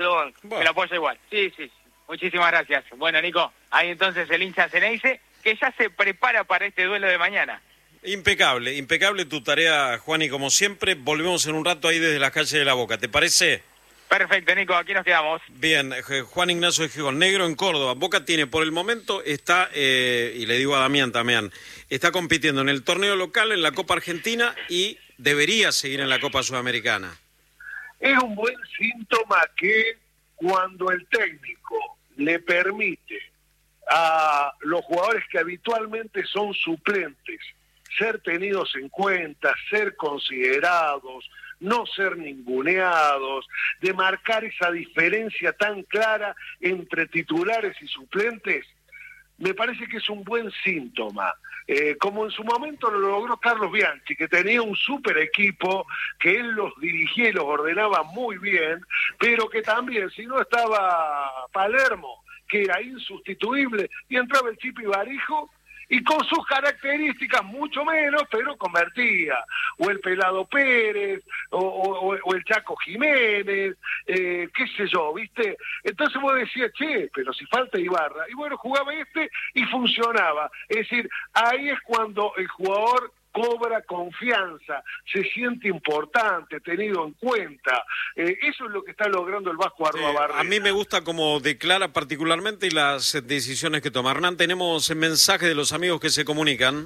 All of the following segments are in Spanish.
Bueno. Me lo apoyo igual. Sí, sí. Muchísimas gracias. Bueno, Nico, ahí entonces el hincha Ceneice, que ya se prepara para este duelo de mañana. Impecable, impecable tu tarea, Juan, y como siempre, volvemos en un rato ahí desde las calles de La Boca, ¿te parece? Perfecto, Nico, aquí nos quedamos. Bien, Juan Ignacio de Gijón, Negro en Córdoba. Boca tiene, por el momento, está, y le digo a Damián también, está compitiendo en el torneo local, en la Copa Argentina y debería seguir en la Copa Sudamericana. Es un buen síntoma que cuando el técnico le permite a los jugadores que habitualmente son suplentes ser tenidos en cuenta, ser considerados, no ser ninguneados, de marcar esa diferencia tan clara entre titulares y suplentes, me parece que es un buen síntoma. Como en su momento lo logró Carlos Bianchi, que tenía un super equipo, que él los dirigía y los ordenaba muy bien, pero que también, si no estaba Palermo, que era insustituible, y entraba el Chipi Barijo, y con sus características mucho menos, pero convertía. O el Pelado Pérez, o el Chaco Jiménez, qué sé yo, ¿viste? Entonces vos decías, che, pero si falta Ibarra. Y bueno, jugaba y funcionaba. Es decir, ahí es cuando el jugador cobra confianza, se siente importante, tenido en cuenta. Eso es lo que está logrando el Vasco Arruabarrena. A mí me gusta cómo declara particularmente y las decisiones que toma. Hernán, tenemos mensajes de los amigos que se comunican.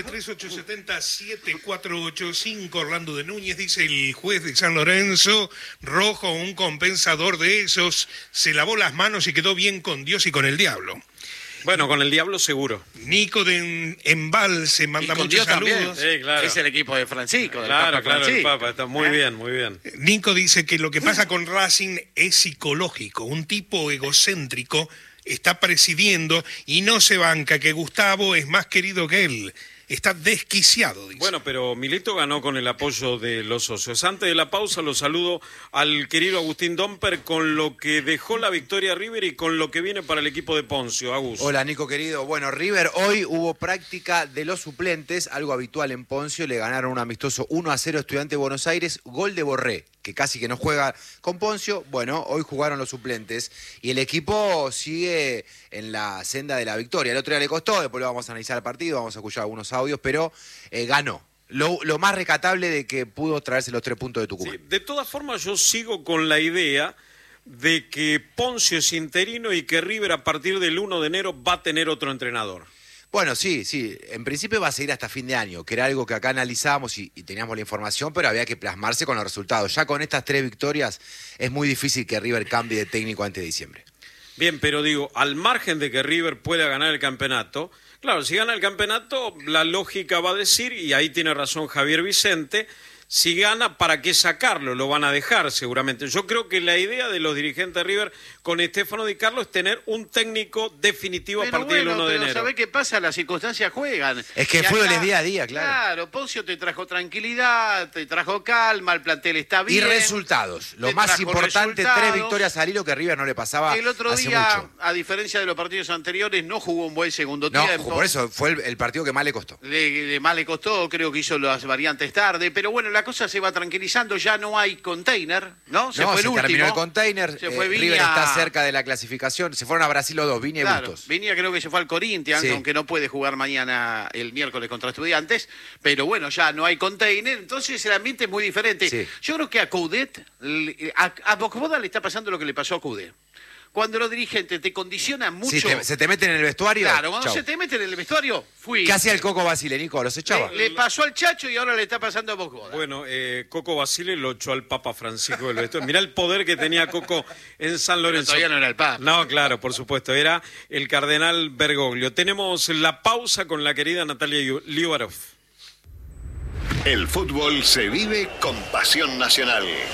11-3870-7485, Orlando de Núñez, dice el juez de San Lorenzo, Rojo, un compensador de esos, se lavó las manos y quedó bien con Dios y con el diablo. Bueno, con el diablo seguro. Nico de Embalse manda muchos saludos. Sí, claro. Es el equipo de Francisco, del Claro, Papa claro, Francisco. el Papa, está muy bien, muy bien. Nico dice que lo que pasa con Racing es psicológico. Un tipo egocéntrico está presidiendo y no se banca que Gustavo es más querido que él. Está desquiciado, dice. Bueno, pero Milito ganó con el apoyo de los socios. Antes de la pausa los saludo al querido Agustín Domper con lo que dejó la victoria a River y con lo que viene para el equipo de Poncio. Agus. Hola, Nico, querido. Bueno, River, hoy hubo práctica de los suplentes, algo habitual en Poncio. Le ganaron un amistoso 1-0 Estudiantes de Buenos Aires, gol de Borré, que casi que no juega con Poncio. Bueno, hoy jugaron los suplentes y el equipo sigue en la senda de la victoria. El otro día le costó, después lo vamos a analizar el partido, vamos a escuchar algunos audios, pero ganó. Lo más rescatable de que pudo traerse los 3 puntos de Tucumán. Sí, de todas formas, yo sigo con la idea de que Poncio es interino y que River a partir del 1 de enero va a tener otro entrenador. Bueno, sí. En principio va a seguir hasta fin de año, que era algo que acá analizábamos y teníamos la información, pero había que plasmarse con los resultados. Ya con estas 3 victorias es muy difícil que River cambie de técnico antes de diciembre. Bien, pero digo, al margen de que River pueda ganar el campeonato, claro, si gana el campeonato, la lógica va a decir, y ahí tiene razón Javier Vicente, si gana, ¿para qué sacarlo? Lo van a dejar seguramente. Yo creo que la idea de los dirigentes de River con Estefano Di Carlo es tener un técnico definitivo a partir del 1 de enero. ¿Sabés qué pasa? Las circunstancias juegan. Es que el fútbol es día a día, claro. Claro, Poncio te trajo tranquilidad, te trajo calma, el plantel está bien. Y resultados. Lo más importante, 3 victorias al hilo que River no le pasaba el otro hace día, mucho. a diferencia de los partidos anteriores, no jugó un buen segundo No, tiempo. por eso fue el partido que más le costó. Más le costó, creo que hizo las variantes tarde, pero bueno, la cosa se va tranquilizando, ya no hay container, ¿no? Se terminó el container, se fue Viña, River está cerca de la clasificación, se fueron a Brasil los dos, Viña y Bustos. Viña creo que se fue al Corinthians, sí, aunque no puede jugar mañana el miércoles contra Estudiantes, pero bueno, ya no hay container, entonces el ambiente es muy diferente. Sí. Yo creo que a Coudet, a Bocoboda le está pasando lo que le pasó a Coudet. Cuando los dirigentes te condicionan mucho... Sí, se te meten en el vestuario. Claro, cuando chau. se te meten en el vestuario, fui. ¿Qué hacía el Coco Basile, Nico? ¿Los echaba? Le pasó al Chacho y ahora le está pasando a Bocoboda. Bueno, Coco Basile lo echó al Papa Francisco del vestuario. Mirá el poder que tenía Coco en San Lorenzo. Pero todavía no era el Papa. No, claro, por supuesto, era el cardenal Bergoglio. Tenemos la pausa con la querida Natalia Liubarov. El fútbol se vive con pasión nacional.